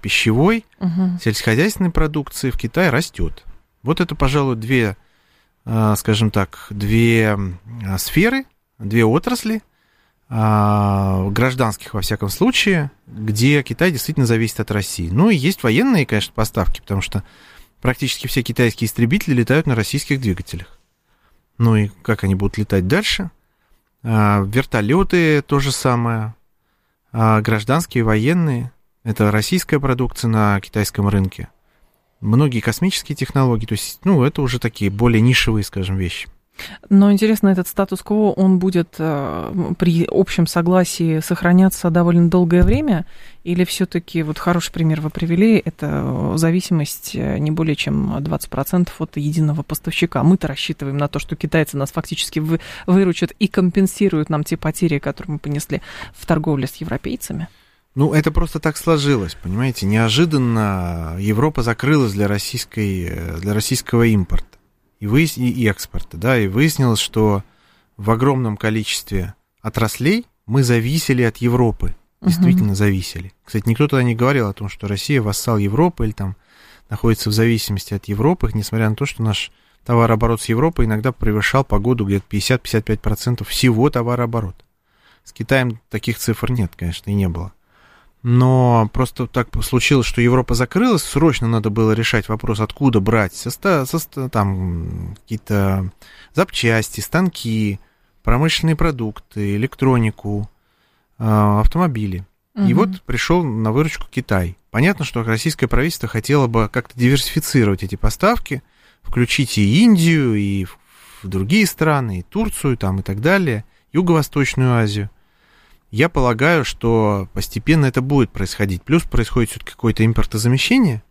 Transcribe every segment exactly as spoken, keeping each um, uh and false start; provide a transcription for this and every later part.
пищевой, угу. сельскохозяйственной продукции в Китае растет. Вот это, пожалуй, две, скажем так, две сферы, две отрасли, гражданских, во всяком случае, где Китай действительно зависит от России. Ну и есть военные, конечно, поставки, потому что практически все китайские истребители летают на российских двигателях. Ну и как они будут летать дальше? Вертолеты то же самое. Гражданские, военные. Это российская продукция на китайском рынке. Многие космические технологии. То есть, ну, это уже такие более нишевые, скажем, вещи. Но интересно, этот статус-кво, он будет э, при общем согласии сохраняться довольно долгое время? Или все-таки, вот хороший пример вы привели, это зависимость не более чем двадцать процентов от единого поставщика? Мы-то рассчитываем на то, что китайцы нас фактически вы, выручат и компенсируют нам те потери, которые мы понесли в торговле с европейцами? Ну, это просто так сложилось, понимаете? Неожиданно Европа закрылась для, российской, для российского импорта. И, выяс... и экспорта, да, и выяснилось, что в огромном количестве отраслей мы зависели от Европы, действительно uh-huh. зависели. Кстати, никто тогда не говорил о том, что Россия вассал Европы или там находится в зависимости от Европы, несмотря на то, что наш товарооборот с Европой иногда превышал по году где-то пятьдесят-пятьдесят пять процентов всего товарооборота. С Китаем таких цифр нет, конечно, и не было. Но просто так случилось, что Европа закрылась, срочно надо было решать вопрос, откуда брать со, со, там, какие-то запчасти, станки, промышленные продукты, электронику, автомобили. Угу. И вот пришел на выручку Китай. Понятно, что российское правительство хотело бы как-то диверсифицировать эти поставки, включить и Индию, и в другие страны, и Турцию, там, и так далее, Юго-Восточную Азию. Я полагаю, что постепенно это будет происходить. Плюс происходит все-таки какое-то импортозамещение,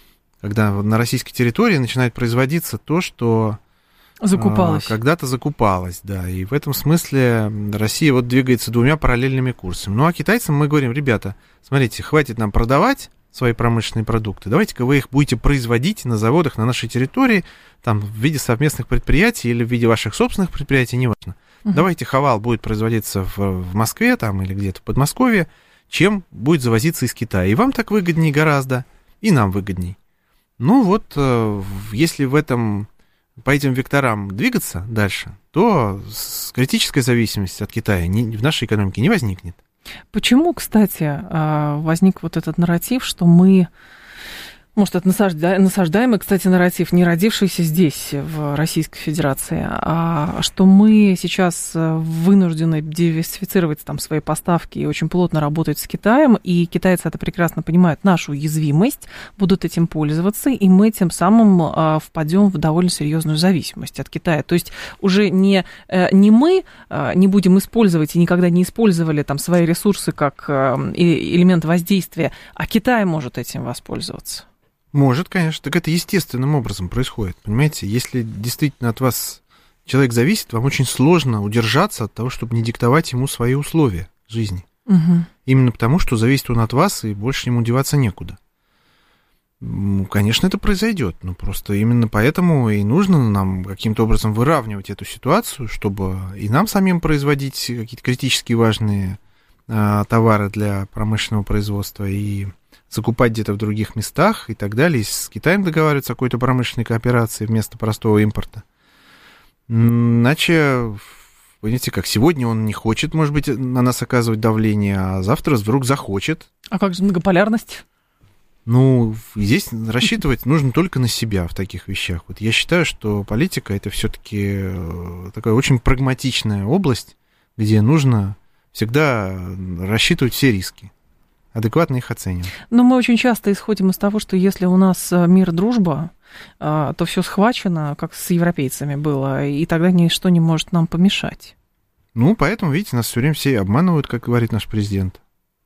когда на российской территории начинает производиться то, что закупалось. А, когда-то закупалось, да. И в этом смысле Россия вот двигается двумя параллельными курсами. Ну, а китайцам мы говорим, ребята, смотрите, хватит нам продавать свои промышленные продукты, давайте-ка вы их будете производить на заводах на нашей территории, там, в виде совместных предприятий или в виде ваших собственных предприятий, неважно. Uh-huh. Давайте хавал будет производиться в, в Москве там, или где-то в Подмосковье, чем будет завозиться из Китая. И вам так выгоднее гораздо, и нам выгодней. Ну вот, если в этом, по этим векторам двигаться дальше, то критическая зависимость от Китая не, в нашей экономике не возникнет. Почему, кстати, возник вот этот нарратив, что мы... Может, это насаждаемый, кстати, нарратив, не родившийся здесь, в Российской Федерации, а что мы сейчас вынуждены диверсифицировать там свои поставки и очень плотно работать с Китаем, и китайцы это прекрасно понимают, нашу уязвимость, будут этим пользоваться, и мы тем самым впадем в довольно серьезную зависимость от Китая. То есть уже не, не мы не будем использовать и никогда не использовали там свои ресурсы как элемент воздействия, а Китай может этим воспользоваться. Может, конечно. Так это естественным образом происходит. Понимаете, если действительно от вас человек зависит, вам очень сложно удержаться от того, чтобы не диктовать ему свои условия жизни. Угу. Именно потому, что зависит он от вас, и больше ему деваться некуда. Ну, конечно, это произойдет. Но просто именно поэтому и нужно нам каким-то образом выравнивать эту ситуацию, чтобы и нам самим производить какие-то критически важные а, товары для промышленного производства, и закупать где-то в других местах и так далее, и с Китаем договариваться о какой-то промышленной кооперации вместо простого импорта. Иначе, понимаете, как сегодня он не хочет, может быть, на нас оказывать давление, а завтра вдруг захочет. А как же многополярность? Ну, здесь рассчитывать нужно только на себя в таких вещах. Вот я считаю, что политика — это все-таки такая очень прагматичная область, где нужно всегда рассчитывать все риски, адекватно их оценивать. Но мы очень часто исходим из того, что если у нас мир, дружба, то все схвачено, как с европейцами было, и тогда ничто не может нам помешать. Ну, поэтому, видите, нас все время все обманывают, как говорит наш президент.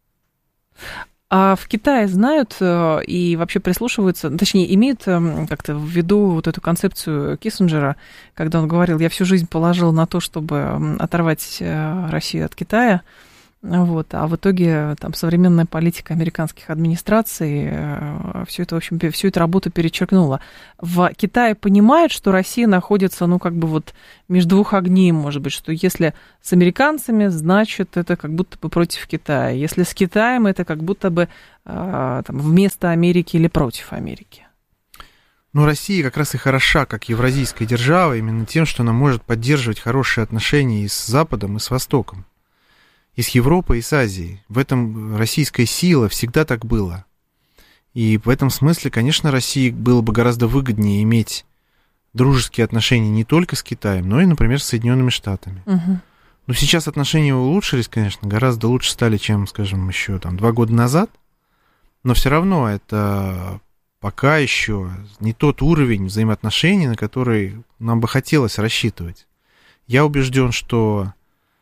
А в Китае знают и вообще прислушиваются, точнее, имеют как-то в виду вот эту концепцию Киссинджера, когда он говорил, я всю жизнь положил на то, чтобы оторвать Россию от Китая. Вот. А в итоге там современная политика американских администраций всю это, в общем, всю эту работу перечеркнула. В Китае понимают, что Россия находится, ну, как бы вот между двух огней, может быть, что если с американцами, значит, это как будто бы против Китая. Если с Китаем, это как будто бы там, вместо Америки или против Америки. Ну, Россия как раз и хороша, как евразийская держава, именно тем, что она может поддерживать хорошие отношения и с Западом, и с Востоком. И с Европой, и с Азией. В этом российская сила, всегда так было. И в этом смысле, конечно, России было бы гораздо выгоднее иметь дружеские отношения не только с Китаем, но и, например, с Соединенными Штатами. Угу. Но сейчас отношения улучшились, конечно, гораздо лучше стали, чем, скажем, еще там, два года назад. Но все равно это пока еще не тот уровень взаимоотношений, на который нам бы хотелось рассчитывать. Я убежден, что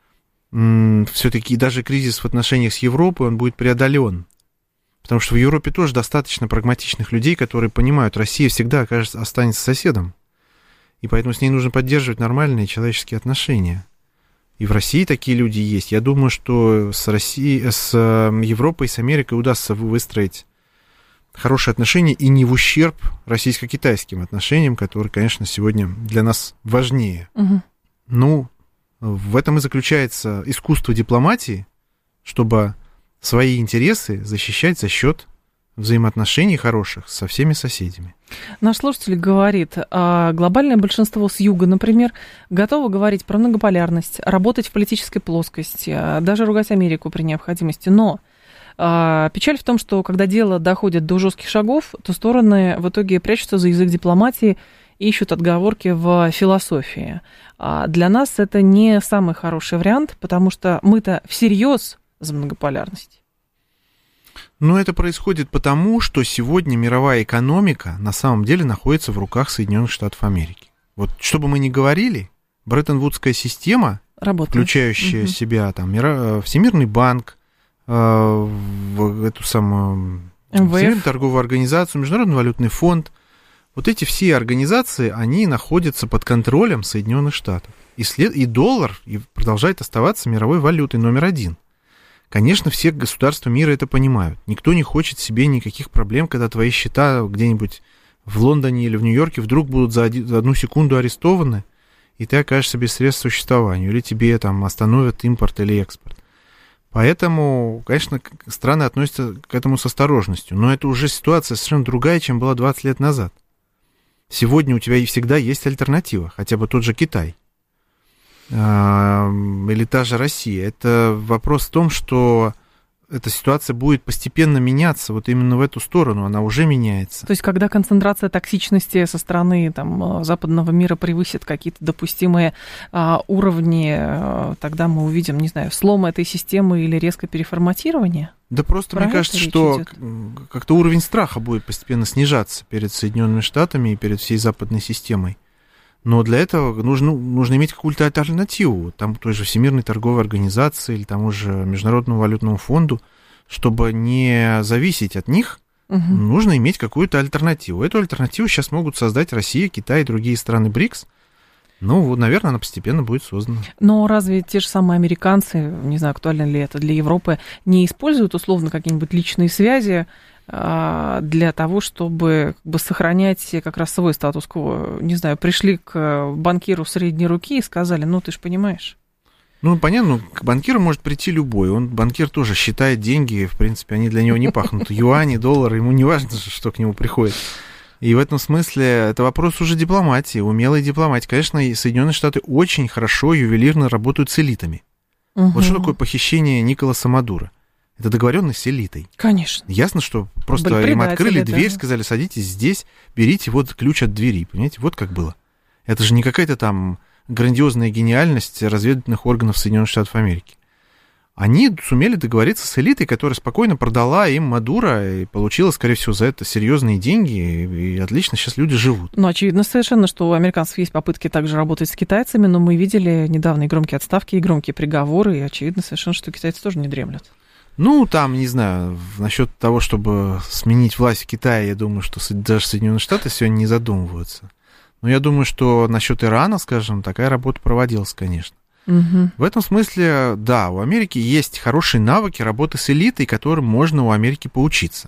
все-таки даже кризис в отношениях с Европой, он будет преодолен. Потому что в Европе тоже достаточно прагматичных людей, которые понимают, Россия всегда окажется, останется соседом. И поэтому с ней нужно поддерживать нормальные человеческие отношения. И в России такие люди есть. Я думаю, что с, Россией, с Европой, с Америкой удастся выстроить хорошие отношения и не в ущерб российско-китайским отношениям, которые, конечно, сегодня для нас важнее. Угу. Ну, в этом и заключается искусство дипломатии, чтобы свои интересы защищать за счет взаимоотношений хороших со всеми соседями. Наш слушатель говорит, глобальное большинство с юга, например, готово говорить про многополярность, работать в политической плоскости, даже ругать Америку при необходимости, но печаль в том, что когда дело доходит до жестких шагов, то стороны в итоге прячутся за язык дипломатии и ищут отговорки в философии. А для нас это не самый хороший вариант, потому что мы-то всерьез за многополярность. Но это происходит потому, что сегодня мировая экономика на самом деле находится в руках Соединенных Штатов Америки. Вот что бы мы ни говорили, Бреттон-Вудская система, работает, включающая угу. в себя там, Всемирный банк, в эту самую Всемирную торговую организацию, Международный валютный фонд, вот эти все организации, они находятся под контролем Соединенных Штатов. И, след... и доллар продолжает оставаться мировой валютой номер один. Конечно, все государства мира это понимают. Никто не хочет себе никаких проблем, когда твои счета где-нибудь в Лондоне или в Нью-Йорке вдруг будут за, один... за одну секунду арестованы, и ты окажешься без средств к существованию, или тебе там остановят импорт или экспорт. Поэтому, конечно, страны относятся к этому с осторожностью, но это уже ситуация совершенно другая, чем была двадцать лет назад. Сегодня у тебя и всегда есть альтернатива, хотя бы тот же Китай или та же Россия. Это вопрос в том, что эта ситуация будет постепенно меняться вот именно в эту сторону, она уже меняется. То есть, когда концентрация токсичности со стороны там, западного мира превысит какие-то допустимые а, уровни, а, тогда мы увидим, не знаю, слом этой системы или резкое переформатирование? Да просто Про мне кажется, что идет? Как-то уровень страха будет постепенно снижаться перед Соединенными Штатами и перед всей западной системой. Но для этого нужно, нужно иметь какую-то альтернативу, там той же Всемирной торговой организации или тому же Международному валютному фонду, чтобы не зависеть от них, угу. нужно иметь какую-то альтернативу. Эту альтернативу сейчас могут создать Россия, Китай и другие страны БРИКС. Ну, вот, наверное, она постепенно будет создана. Но разве те же самые американцы, не знаю, актуально ли это для Европы, не используют условно какие-нибудь личные связи для того, чтобы как бы сохранять как раз свой статус-кво? Не знаю, пришли к банкиру средней руки и сказали, ну, ты же понимаешь. Ну, понятно, к банкиру может прийти любой. Он, банкир тоже считает деньги, в принципе, они для него не пахнут. Юани, доллары, ему не важно, что к нему приходит. И в этом смысле это вопрос уже дипломатии, умелой дипломатии. Конечно, Соединенные Штаты очень хорошо, ювелирно работают с элитами. Угу. Вот что такое похищение Николаса Мадуро? Это договоренность с элитой. Конечно. Ясно, что просто им открыли дверь, да. Сказали, садитесь здесь, берите вот ключ от двери. Понимаете, вот как было. Это же не какая-то там грандиозная гениальность разведывательных органов Соединенных Штатов Америки. Они сумели договориться с элитой, которая спокойно продала им Мадуро и получила, скорее всего, за это серьезные деньги, и отлично сейчас люди живут. Ну, очевидно совершенно, что у американцев есть попытки также работать с китайцами, но мы видели недавно и громкие отставки, и громкие приговоры, и очевидно совершенно, что китайцы тоже не дремлют. Ну, там, не знаю, насчет того, чтобы сменить власть в Китае, я думаю, что даже Соединенные Штаты сегодня не задумываются. Но я думаю, что насчет Ирана, скажем, такая работа проводилась, конечно. Угу. В этом смысле, да, у Америки есть хорошие навыки работы с элитой, которым можно у Америки поучиться.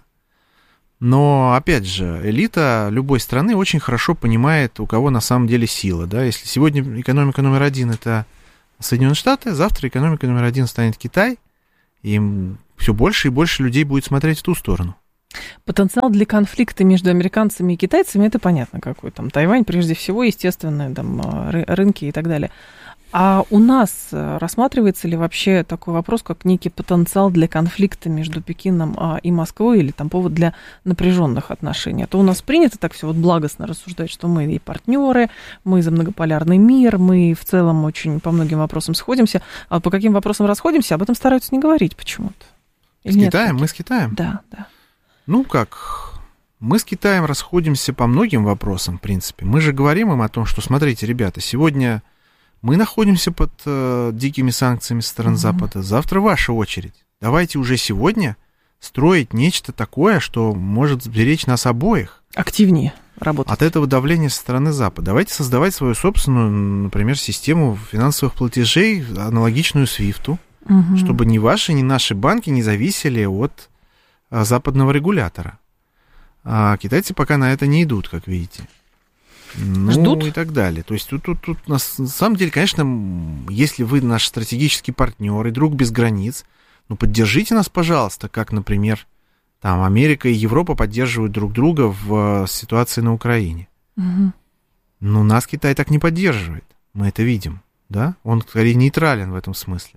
Но, опять же, элита любой страны очень хорошо понимает, у кого на самом деле сила. Да? Если сегодня экономика номер один – это Соединенные Штаты, завтра экономика номер один станет Китай, и все больше и больше людей будет смотреть в ту сторону. Потенциал для конфликта между американцами и китайцами, это понятно какой. Там Тайвань, прежде всего, естественно, там, рынки и так далее. А у нас рассматривается ли вообще такой вопрос, как некий потенциал для конфликта между Пекином и Москвой или там повод для напряженных отношений? А то у нас принято так все вот благостно рассуждать, что мы и партнеры, мы за многополярный мир, мы в целом очень по многим вопросам сходимся. А по каким вопросам расходимся, об этом стараются не говорить почему-то. Или с Китаем? Мы с Китаем? Да, да. Ну как, мы с Китаем расходимся по многим вопросам, в принципе. Мы же говорим им о том, что, смотрите, ребята, сегодня мы находимся под э, дикими санкциями со стороны mm-hmm. Запада, завтра ваша очередь. Давайте уже сегодня строить нечто такое, что может сберечь нас обоих. Активнее работать. От этого давления со стороны Запада. Давайте создавать свою собственную, например, систему финансовых платежей, аналогичную свифту, mm-hmm. чтобы ни ваши, ни наши банки не зависели от а, западного регулятора. А китайцы пока на это не идут, как видите. Ну, ждут? И так далее. То есть тут, тут, тут на самом деле, конечно, если вы наш стратегический партнер и друг без границ, ну, поддержите нас, пожалуйста, как, например, там Америка и Европа поддерживают друг друга в ситуации на Украине. Угу. Но нас Китай так не поддерживает. Мы это видим, да? Он скорее нейтрален в этом смысле.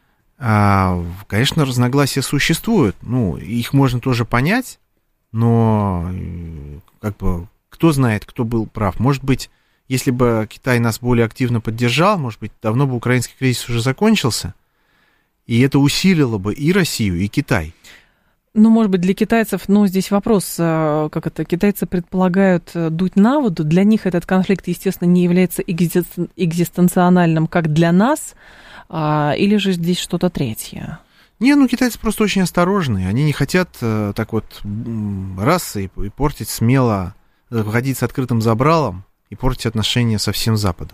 А, конечно, разногласия существуют. Ну, их можно тоже понять, но как бы... Кто знает, кто был прав. Может быть, если бы Китай нас более активно поддержал, может быть, давно бы украинский кризис уже закончился, и это усилило бы и Россию, и Китай. Ну, может быть, для китайцев, ну, здесь вопрос, как это, китайцы предполагают дуть на воду, для них этот конфликт, естественно, не является экзистенциональным, как для нас, или же здесь что-то третье? Не, ну, китайцы просто очень осторожные, они не хотят так вот раз и портить смело, выходить с открытым забралом и портить отношения со всем Западом.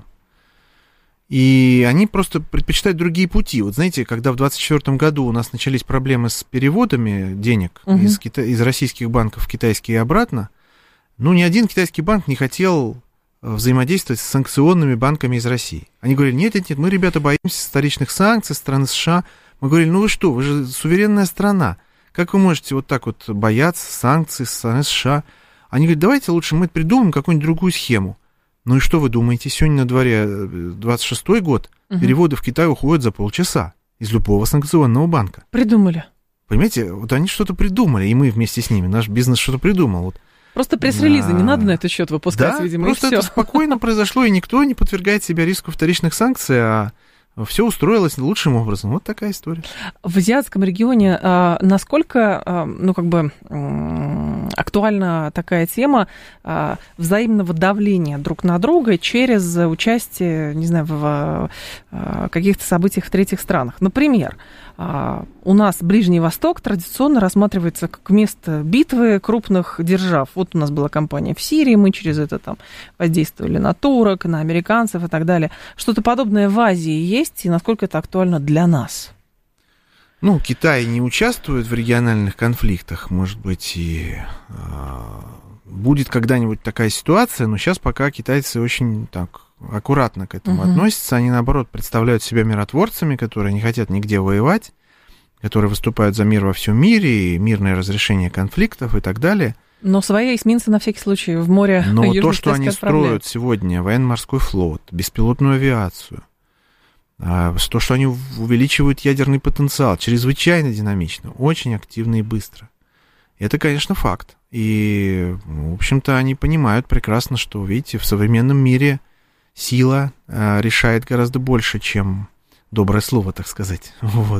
И они просто предпочитают другие пути. Вот знаете, когда в двадцать четвёртом году у нас начались проблемы с переводами денег uh-huh. из, кита... из российских банков в китайские и обратно, ну, ни один китайский банк не хотел взаимодействовать с санкционными банками из России. Они говорили, нет, нет, нет, мы, ребята, боимся столичных санкций со стороны США. Мы говорили, ну вы что, вы же суверенная страна. Как вы можете вот так вот бояться санкций со стороны США? Они говорят, давайте лучше мы придумаем какую-нибудь другую схему. Ну и что вы думаете, сегодня на дворе двадцать шестой год, угу. переводы в Китай уходят за полчаса из любого санкционного банка. Придумали. Понимаете, вот они что-то придумали, и мы вместе с ними, наш бизнес что-то придумал. Вот. Просто пресс-релизы, а... не надо на этот счет выпускать, да, видимо, просто и все. Это спокойно произошло, и никто не подвергает себя риску вторичных санкций, а все устроилось лучшим образом. Вот такая история. В азиатском регионе а, насколько, а, ну, как бы, м- актуальна такая тема а, взаимного давления друг на друга через участие, не знаю, в, в, в каких-то событиях в третьих странах? Например, а, у нас Ближний Восток традиционно рассматривается как место битвы крупных держав. Вот у нас была кампания в Сирии, мы через это там воздействовали на турок, на американцев и так далее. Что-то подобное в Азии есть? И насколько это актуально для нас? Ну, Китай не участвует в региональных конфликтах, может быть, и э, будет когда-нибудь такая ситуация, но сейчас пока китайцы очень так аккуратно к этому uh-huh. относятся, они, наоборот, представляют себя миротворцами, которые не хотят нигде воевать, которые выступают за мир во всем мире, и мирное разрешение конфликтов и так далее. Но свои эсминцы на всякий случай в море Но Южный то, что они отправляют. строят сегодня, военно-морской флот, беспилотную авиацию, то, что они увеличивают ядерный потенциал, чрезвычайно динамично, очень активно и быстро. Это, конечно, факт. И, в общем-то, они понимают прекрасно, что, видите, в современном мире сила решает гораздо больше, чем доброе слово, так сказать. Вот.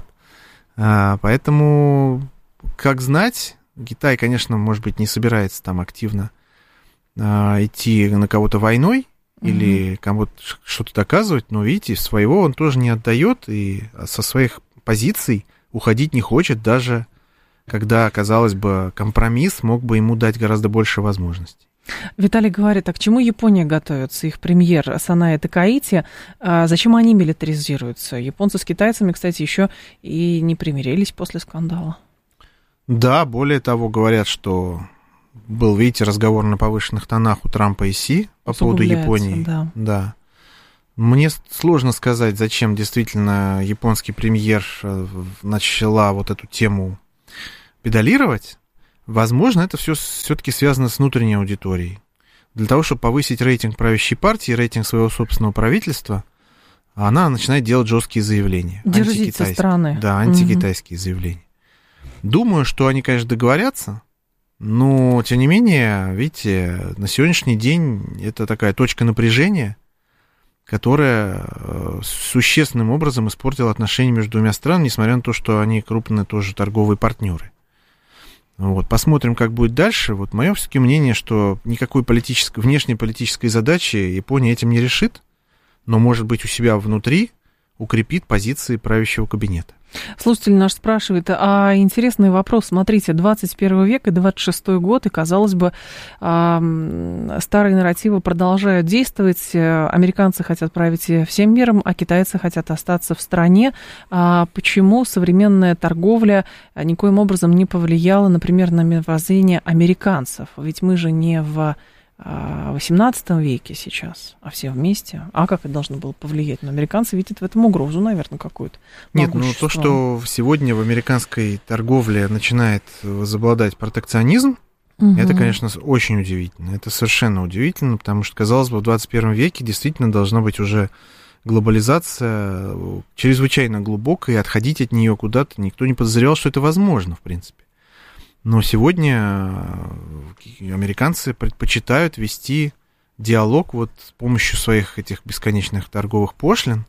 Поэтому, как знать, Китай, конечно, может быть, не собирается там активно идти на кого-то войной, или mm-hmm. кому-то что-то доказывать, но, видите, своего он тоже не отдает и со своих позиций уходить не хочет, даже когда, казалось бы, компромисс мог бы ему дать гораздо больше возможностей. Виталий говорит, а к чему Япония готовится? Их премьер Саная Такаити. А зачем они милитаризируются? Японцы с китайцами, кстати, еще и не примирились после скандала. Да, более того, говорят, что был, видите, разговор на повышенных тонах у Трампа и Си по поводу Японии. Да. Да. Мне сложно сказать, зачем действительно японский премьер начала вот эту тему педалировать. Возможно, это все все-таки связано с внутренней аудиторией. Для того, чтобы повысить рейтинг правящей партии, рейтинг своего собственного правительства, она начинает делать жесткие заявления. Держите со стороны. Да, антикитайские угу. заявления. Думаю, что они, конечно, договорятся, но, тем не менее, видите, на сегодняшний день это такая точка напряжения, которая существенным образом испортила отношения между двумя странами, несмотря на то, что они крупные тоже торговые партнеры. Вот, посмотрим, как будет дальше. Вот мое все-таки мнение, что никакой политической, внешней политической задачи Япония этим не решит, но, может быть, у себя внутри укрепит позиции правящего кабинета. Слушатель наш спрашивает, а интересный вопрос, смотрите, двадцать первый век и двадцать шестой год, и, казалось бы, старые нарративы продолжают действовать, американцы хотят править всем миром, а китайцы хотят остаться в стране. А почему современная торговля никоим образом не повлияла, например, на мировоззрение американцев? Ведь мы же не в восемнадцатом веке сейчас, а все вместе. А как это должно было повлиять? Но американцы видят в этом угрозу, наверное, какую-то. Нет, ну то, что сегодня в американской торговле начинает возобладать протекционизм, угу. это, конечно, очень удивительно. Это совершенно удивительно, потому что, казалось бы, в двадцать первом веке действительно должна быть уже глобализация чрезвычайно глубокая, и отходить от нее куда-то никто не подозревал, что это возможно, в принципе. Но сегодня американцы предпочитают вести диалог вот с помощью своих этих бесконечных торговых пошлин.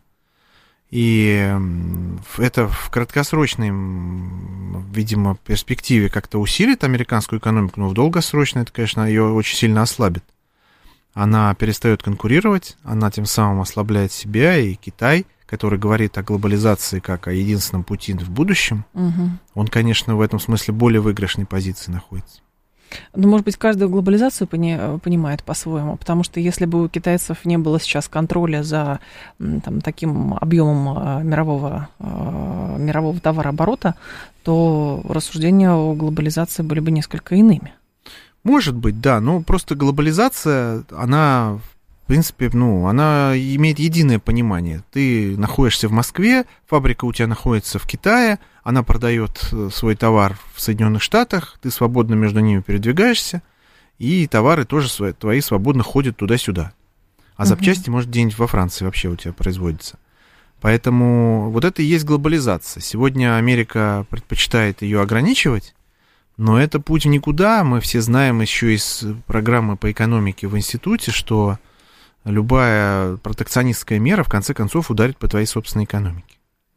И это в краткосрочной, видимо, перспективе как-то усилит американскую экономику, но в долгосрочной это, конечно, ее очень сильно ослабит. Она перестает конкурировать, она тем самым ослабляет себя и Китай, который говорит о глобализации как о единственном пути в будущем, угу. он, конечно, в этом смысле более выигрышной позиции находится. Ну, может быть, каждую глобализацию пони- понимает по-своему, потому что если бы у китайцев не было сейчас контроля за там, таким объемом мирового, мирового товарооборота, то рассуждения о глобализации были бы несколько иными. Может быть, да, но просто глобализация, она... В принципе, ну, она имеет единое понимание. Ты находишься в Москве, фабрика у тебя находится в Китае, она продает свой товар в Соединенных Штатах, ты свободно между ними передвигаешься, и товары тоже свои, твои свободно ходят туда-сюда. А запчасти, uh-huh. может, где-нибудь во Франции вообще у тебя производятся. Поэтому вот это и есть глобализация. Сегодня Америка предпочитает ее ограничивать, но это путь в никуда. Мы все знаем еще из программы по экономике в институте, что любая протекционистская мера, в конце концов, ударит по твоей собственной экономике.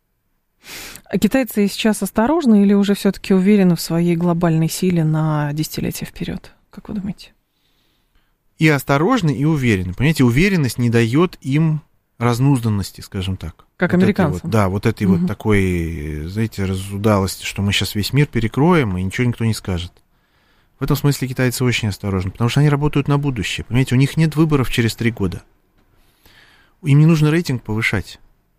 А китайцы сейчас осторожны или уже все-таки уверены в своей глобальной силе на десятилетия вперед? Как вы думаете? И осторожны, и уверены. Понимаете, уверенность не дает им разнузданности, скажем так. Как вот американцам. Вот, да, вот этой угу. вот такой, знаете, разудалости, что мы сейчас весь мир перекроем, и ничего никто не скажет. В этом смысле китайцы очень осторожны, потому что они работают на будущее. Понимаете, у них нет выборов через три года. Им не нужно рейтинг повышать.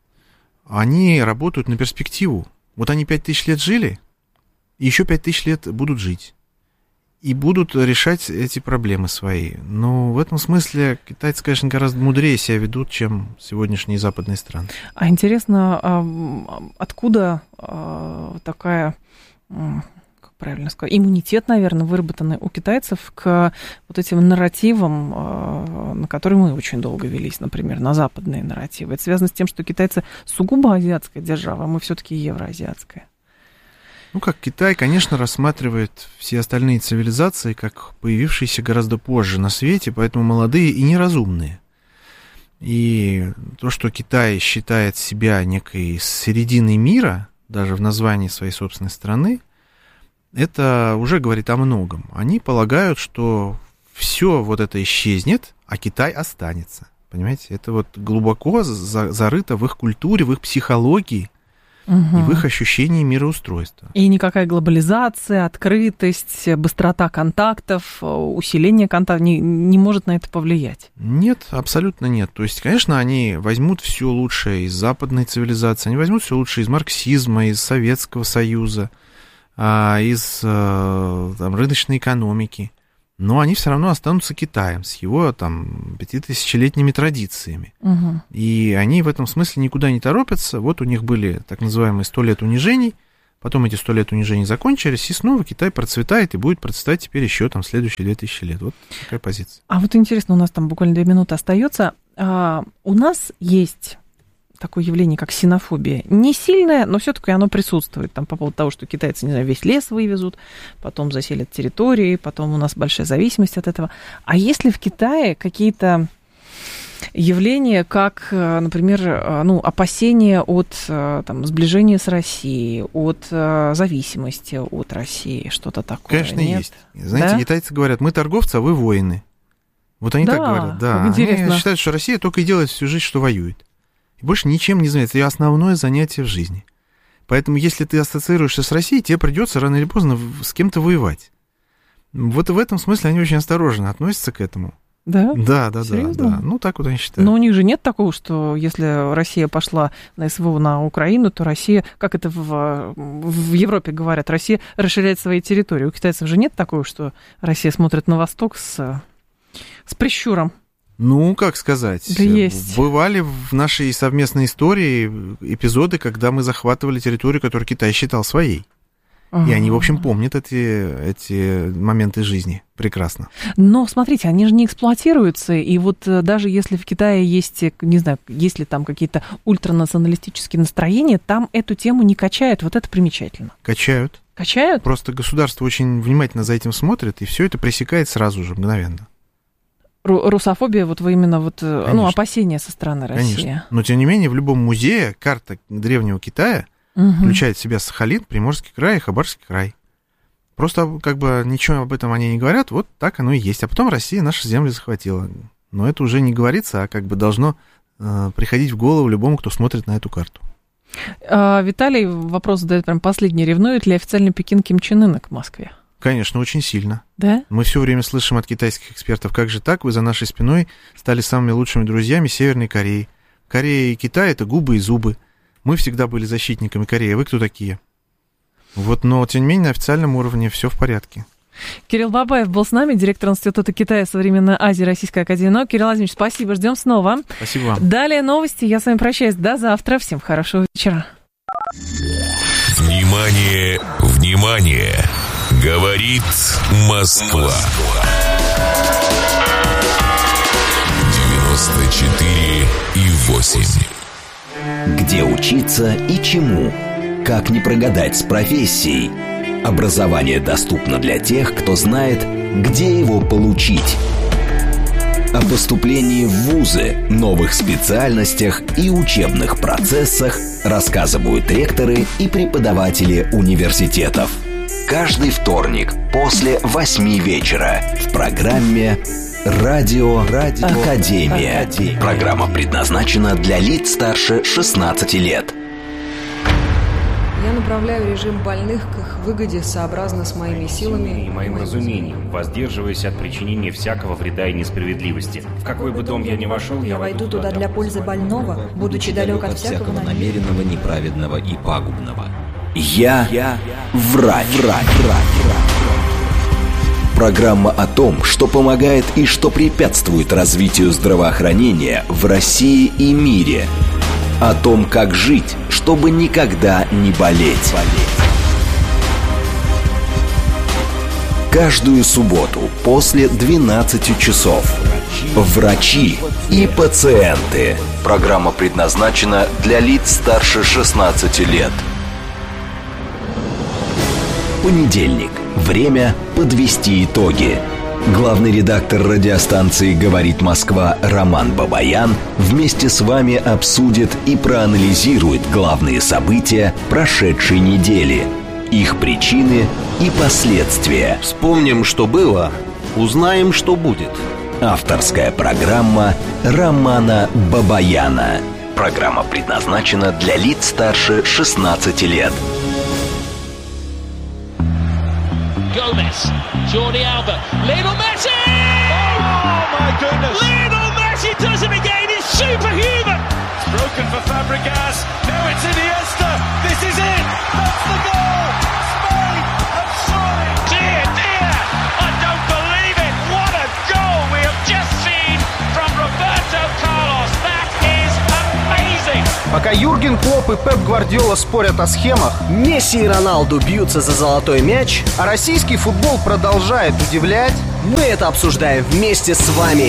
Они работают на перспективу. Вот они пять тысяч лет жили, и еще пять тысяч лет будут жить. И будут решать эти проблемы свои. Но в этом смысле китайцы, конечно, гораздо мудрее себя ведут, чем сегодняшние западные страны. А интересно, откуда такая... правильно сказать, иммунитет, наверное, выработанный у китайцев к вот этим нарративам, на которые мы очень долго велись, например, на западные нарративы. Это связано с тем, что китайцы сугубо азиатская держава, а мы все-таки евроазиатская. Ну, как Китай, конечно, рассматривает все остальные цивилизации как появившиеся гораздо позже на свете, поэтому молодые и неразумные. И то, что Китай считает себя некой серединой мира, даже в названии своей собственной страны, это уже говорит о многом. Они полагают, что все вот это исчезнет, а Китай останется. Понимаете, это вот глубоко зарыто в их культуре, в их психологии. угу. и в их ощущении мироустройства. И никакая глобализация, открытость, быстрота контактов, усиление контактов не, не может на это повлиять? Нет, абсолютно нет. То есть, конечно, они возьмут все лучшее из западной цивилизации, они возьмут все лучшее из марксизма, из Советского Союза, из там, рыночной экономики, но они все равно останутся Китаем с его там пятитысячелетними традициями. Угу. И они в этом смысле никуда не торопятся. Вот у них были так называемые сто лет унижений, потом эти сто лет унижений закончились, и снова Китай процветает и будет процветать теперь еще там следующие две тысячи лет. Вот такая позиция. А вот интересно, у нас там буквально две минуты остается. А, у нас есть такое явление, как ксенофобия. Не сильное, но все-таки оно присутствует. Там по поводу того, что китайцы, не знаю, весь лес вывезут, потом заселят территории, потом у нас большая зависимость от этого. А есть ли в Китае какие-то явления, как, например, ну, опасения от там, сближения с Россией, от зависимости от России, что-то такое? Конечно, нет? есть. Знаете, да? Китайцы говорят, мы торговцы, а вы воины. Вот они да, так говорят. Да, интересно. Они считают, что Россия только и делает всю жизнь, что воюет. И больше ничем не занимается. Это ее основное занятие в жизни. Поэтому, если ты ассоциируешься с Россией, тебе придется рано или поздно с кем-то воевать. Вот в этом смысле они очень осторожно относятся к этому. Да? Да, да, Серьезно? да, да. Ну, так вот они считают. Но у них же нет такого, что если Россия пошла на СВО на Украину, то Россия, как это в, в Европе говорят, Россия расширяет свои территории. У китайцев же нет такого, что Россия смотрит на восток с, с прищуром. Ну, как сказать, да есть. Бывали в нашей совместной истории эпизоды, когда мы захватывали территорию, которую Китай считал своей. Ага. И они, в общем, помнят эти, эти моменты жизни прекрасно. Но, смотрите, они же не эксплуатируются, и вот даже если в Китае есть, не знаю, есть ли там какие-то ультранационалистические настроения, там эту тему не качают, вот это примечательно. Качают. Качают? Просто государство очень внимательно за этим смотрит, и все это пресекает сразу же, мгновенно. Русофобия, вот вы именно вот, ну, опасения со стороны России. Конечно. Но, тем не менее, в любом музее карта древнего Китая угу. включает в себя Сахалин, Приморский край и Хабаровский край. Просто как бы ничего об этом они не говорят, вот так оно и есть. А потом Россия наши земли захватила. Но это уже не говорится, а как бы должно э, приходить в голову любому, кто смотрит на эту карту. А, Виталий вопрос задает прям последний. Ревнует ли официально Пекин Ким Чен Ына к Москве? Конечно, очень сильно. Да? Мы все время слышим от китайских экспертов, как же так, вы за нашей спиной стали самыми лучшими друзьями Северной Кореи. Корея и Китай — это губы и зубы. Мы всегда были защитниками Кореи. Вы кто такие? Вот, но, тем не менее, на официальном уровне все в порядке. Кирилл Бабаев был с нами, директор Института Китая, Современной Азии, Российской академии наук. Кирилл Владимирович, спасибо, ждем снова. Спасибо вам. Далее новости. Я с вами прощаюсь. До завтра. Всем хорошего вечера. Внимание, внимание! Говорит Москва. девяносто четыре и восемь. Где учиться и чему? Как не прогадать с профессией? Образование доступно для тех, кто знает, где его получить. О поступлении в вузы, новых специальностях и учебных процессах рассказывают ректоры и преподаватели университетов. Каждый вторник после восьми вечера в программе «Радио, Радио Академия». Академия. Программа предназначена для лиц старше шестнадцати лет. Я направляю режим больных к их выгоде сообразно с моими силами и моим разумением, воздерживаясь от причинения всякого вреда и несправедливости. В какой бы дом я ни вошел, я, я войду туда для пользы больного, будучи далек от всякого намеренного, неправедного и пагубного. Я, я врач. врач, врач. Программа о том, что помогает и что препятствует развитию здравоохранения в России и мире. О том, как жить, чтобы никогда не болеть. Каждую субботу после двенадцати часов. Врачи и пациенты. Программа предназначена для лиц старше шестнадцати лет. Понедельник. Время подвести итоги. Главный редактор радиостанции «Говорит Москва» Роман Бабаян вместе с вами обсудит и проанализирует главные события прошедшей недели, их причины и последствия. Вспомним, что было, узнаем, что будет. Авторская программа Романа Бабаяна. Программа предназначена для лиц старше шестнадцати лет. Gomez, Jordi Alba, Lionel Messi! Oh my goodness! Lionel Messi does it again. It's superhuman. It's broken for Fabregas. Now it's Iniesta. This is it. That's the goal. Spain have scored. Dear, dear, I don't believe it. What a goal we have just seen from Roberto Carlos. That is amazing. Пока Юрген Клопп и Пеп Гвардиола спорят о схемах, Месси и Роналду бьются за золотой мяч, а российский футбол продолжает удивлять, мы это обсуждаем вместе с вами.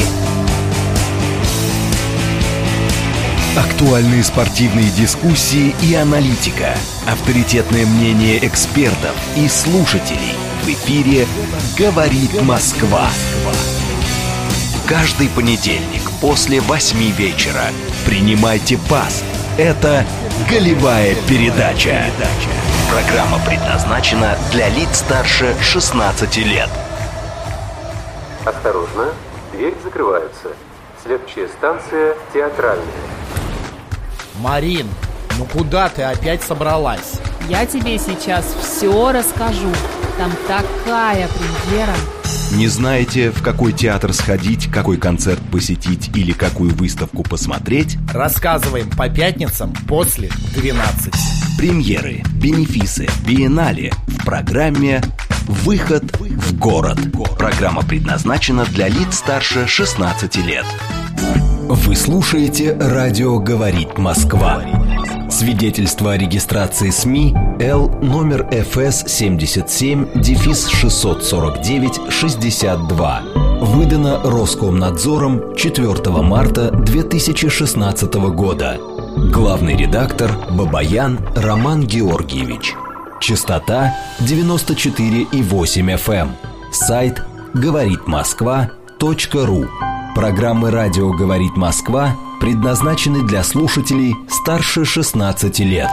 Актуальные спортивные дискуссии и аналитика. Авторитетное мнение экспертов и слушателей. В эфире «Говорит Москва». Каждый понедельник после восьми вечера принимайте пас. Это «Голевая передача». Программа предназначена для лиц старше шестнадцати лет. Осторожно, дверь закрывается. Следующая станция «Театральная». Марин, ну куда ты опять собралась? Я тебе сейчас все расскажу. Там такая премьера. Не знаете, в какой театр сходить, какой концерт посетить или какую выставку посмотреть? Рассказываем по пятницам после двенадцати. Премьеры, бенефисы, биеннале в программе «Выход в город». Программа предназначена для лиц старше шестнадцати лет. Вы слушаете «Радио говорит Москва». Свидетельство о регистрации СМИ Л номер эф эс семьдесят семь шестьсот сорок девять шестьдесят два. Выдано Роскомнадзором четвёртого марта две тысячи шестнадцатого года. Главный редактор Бабаян Роман Георгиевич. Частота девяносто четыре и восемь эф эм. Сайт говорит москва точка ру. Программы «Радио говорит Москва» предназначены для слушателей старше шестнадцати лет.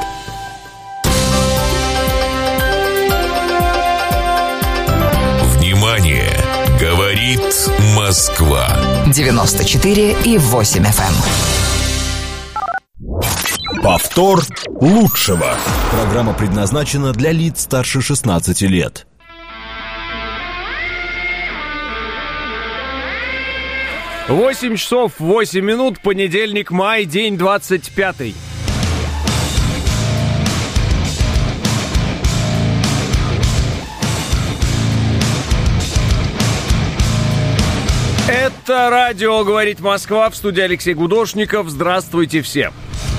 Внимание! Говорит Москва. девяносто четыре и восемь эф эм. Повтор лучшего. Программа предназначена для лиц старше шестнадцати лет. восемь часов восемь минут, понедельник, май, день двадцать пятый. Это радио «Говорит Москва», в студии Алексей Гудошников. Здравствуйте всем.